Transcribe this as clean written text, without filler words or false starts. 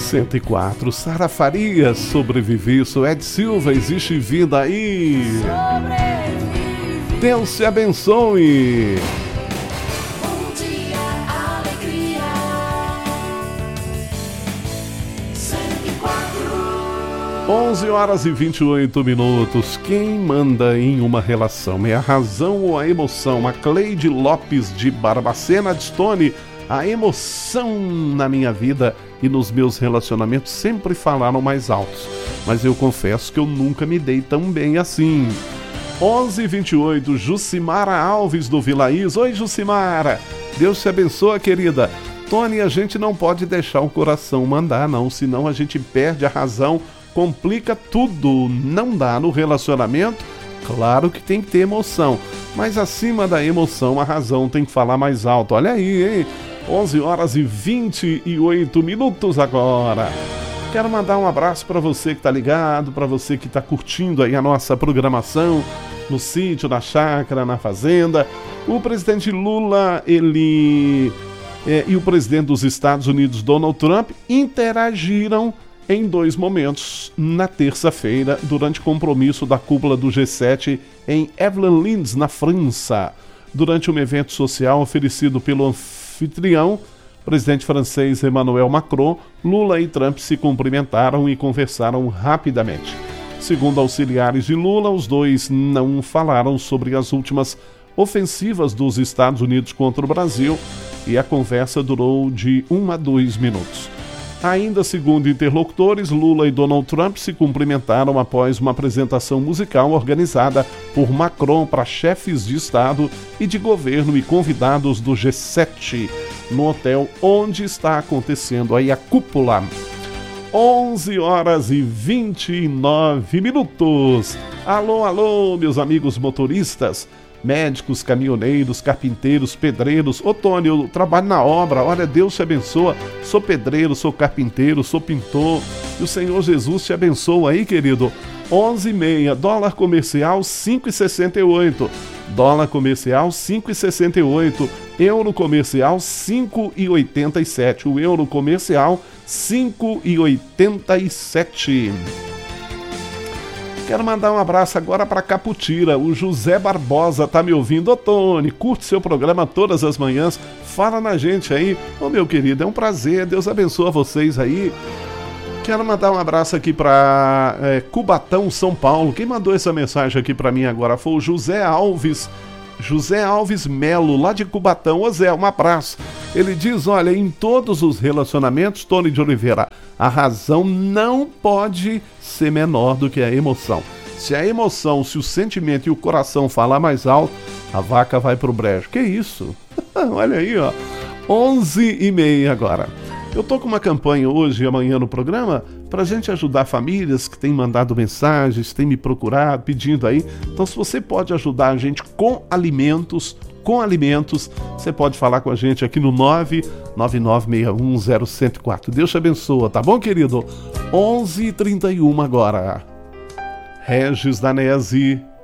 104, Sara Farias, sobrevivi, sou Ed Silva, existe vida aí. Deus te abençoe. 11h28. Quem manda em uma relação é a razão ou a emoção? A Cleide Lopes de Barbacena de Stone. A emoção na minha vida e nos meus relacionamentos sempre falaram mais altos, mas eu confesso que eu nunca me dei tão bem assim. 11h28. Jucimara Alves do Vilaís. Oi, Jucimara, Deus te abençoe, querida. Tony, a gente não pode deixar o coração mandar não, senão a gente perde a razão, complica tudo, não dá no relacionamento. Claro que tem que ter emoção, mas acima da emoção a razão tem que falar mais alto. Olha aí, hein? 11h28 agora. Quero mandar um abraço para você que tá ligado, para você que tá curtindo aí a nossa programação no sítio, na chácara, na fazenda. O presidente Lula, e o presidente dos Estados Unidos, Donald Trump, interagiram em dois momentos na terça-feira, durante compromisso da cúpula do G7 em Yvelines, na França. Durante um evento social oferecido pelo anfitrião, presidente francês Emmanuel Macron, Lula e Trump se cumprimentaram e conversaram rapidamente. Segundo auxiliares de Lula, os dois não falaram sobre as últimas ofensivas dos Estados Unidos contra o Brasil e a conversa durou de 1 a 2 minutos. Ainda segundo interlocutores, Lula e Donald Trump se cumprimentaram após uma apresentação musical organizada por Macron para chefes de Estado e de governo e convidados do G7, no hotel onde está acontecendo aí a cúpula. 11h29. Alô, alô, meus amigos motoristas, médicos, caminhoneiros, carpinteiros, pedreiros. Ô Tony, eu trabalho na obra, olha, Deus te abençoa. Sou pedreiro, sou carpinteiro, sou pintor, e o Senhor Jesus te abençoa aí, querido. 11h30, dólar comercial 5,68, dólar comercial 5,68, euro comercial 5,87, o euro comercial 5,87. Quero mandar um abraço agora para Caputira. O José Barbosa tá me ouvindo. Ô Tony, curte seu programa todas as manhãs, fala na gente aí. Ô meu querido, é um prazer, Deus abençoe vocês aí. Quero mandar um abraço aqui para Cubatão, São Paulo. Quem mandou essa mensagem aqui para mim agora foi o José Alves Melo, lá de Cubatão. Ô Zé, um abraço. Ele diz, olha, em todos os relacionamentos, Tony de Oliveira, a razão não pode ser menor do que a emoção. Se a emoção, se o sentimento e o coração falar mais alto, a vaca vai pro brejo. Que isso? Olha aí, ó. 11h30 agora. Eu tô com uma campanha hoje e amanhã no programa pra gente ajudar famílias que têm mandado mensagens, têm me procurado, pedindo aí. Então, se você pode ajudar a gente com alimentos, você pode falar com a gente aqui no 999610104. Deus te abençoe, tá bom, querido? 11h31 agora. Regis Danese,